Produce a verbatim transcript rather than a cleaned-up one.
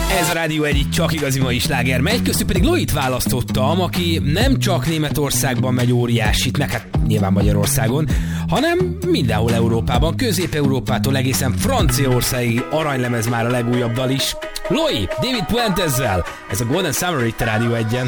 Ez a Rádió egy csak igazi mai sláger megy, köztük pedig Loit választottam, aki nem csak Németországban megy óriásit, meg hát nyilván Magyarországon, hanem mindenhol Európában, Közép-Európától egészen Franciaországig aranylemez már a legújabb dal is. Loi, David Puentezzel, ez a Golden Summer itt a Rádió egyen.